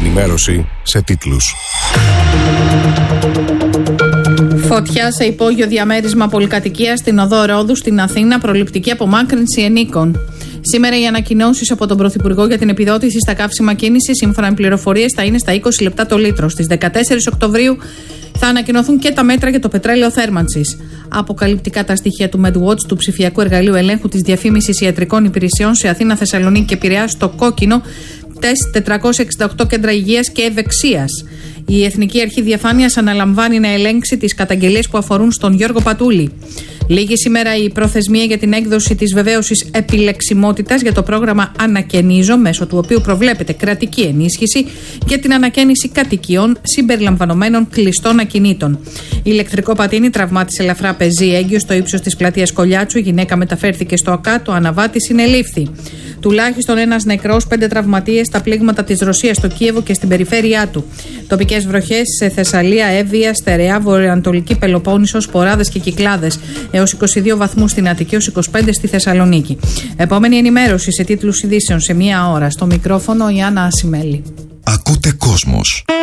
ενημέρωση σε τίτλους. Φωτιά σε υπόγειο διαμέρισμα πολυκατοικίας στην οδό Ρόδου στην Αθήνα, προληπτική απομάκρυνση ενίκων. Σήμερα οι ανακοινώσεις από τον Πρωθυπουργό για την επιδότηση στα καύσιμα κίνησης, σύμφωνα με πληροφορίες, θα είναι στα 20 λεπτά το λίτρο. Στις 14 Οκτωβρίου θα ανακοινωθούν και τα μέτρα για το πετρέλαιο θέρμανσης. Αποκαλυπτικά τα στοιχεία του MedWatch, του ψηφιακού εργαλείου ελέγχου της διαφήμισης ιατρικών υπηρεσιών σε Αθήνα, Θεσσαλονίκη και Πειραιά, στο κόκκινο, τεστ 468 κέντρα υγείας και ευεξίας. Η Εθνική Αρχή Διαφάνειας αναλαμβάνει να ελέγξει τις καταγγελίες που αφορούν στον Γιώργο Πατούλη. Λίγη σήμερα η προθεσμία για την έκδοση της βεβαίωσης επιλεξιμότητας για το πρόγραμμα Ανακαινίζω, μέσω του οποίου προβλέπεται κρατική ενίσχυση για την ανακαίνιση κατοικιών συμπεριλαμβανομένων κλειστών ακινήτων. Ηλεκτρικό πατίνι τραυμάτισε ελαφρά πεζή έγκυο στο ύψος της πλατείας Κολιάτσου. Η γυναίκα μεταφέρθηκε στο ΑΚΑ, το αναβάτης συνελήφθη. Τουλάχιστον ένας νεκρός, 5 τραυματίες στα πλήγματα της Ρωσίας στο Κίεβο και στην περιφέρειά του. Τοπικές βροχές σε Θεσσαλία, Εύβοια, Στερεά, Βορειοανατολική Πελοπόννησο, σποράδες και κυκλάδες. Έως 22 βαθμούς στην Αττική, έως 25 στη Θεσσαλονίκη. Επόμενη ενημέρωση σε τίτλους ειδήσεων σε 1 ώρα. Στο μικρόφωνο η Άννα Ασημέλη. Ακούτε Κόσμος.